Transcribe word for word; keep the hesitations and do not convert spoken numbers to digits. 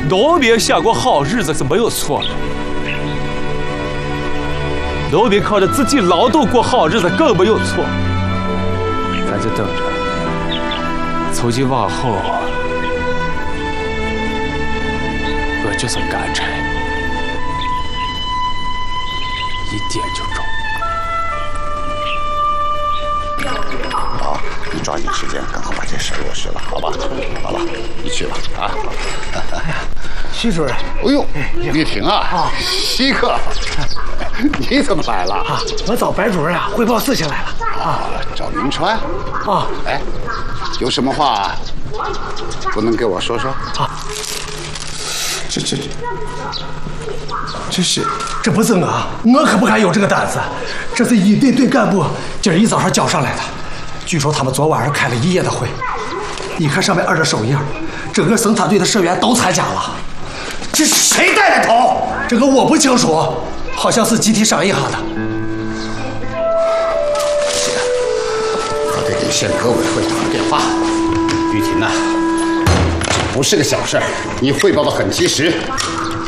农民想过好日子是没有错的，农民靠着自己劳动过好日子更没有错。咱就等着，从今往后，我就是干柴，一点就中。 好，你抓紧时间，赶快把这事落实了，好吧？好了，你去吧，啊。 徐主任， 哎呦，玉婷啊，啊，稀客，你怎么来了？ 啊，我找白主任啊汇报事情来了。 啊，找林川。 啊， 哎，有什么话不能给我说说？ 啊， 这这这是这不是我，我可不敢有这个胆子。这是一队队干部今儿一早上交上来的，据说他们昨晚上开了一夜的会。你看上面二的手印，整个生产队的社员都参加了。这是谁带的头？这个我不清楚，好像是集体商议下的。 我得给县革委会打个电话。玉婷呐，这不是个小事儿，你汇报的很及时，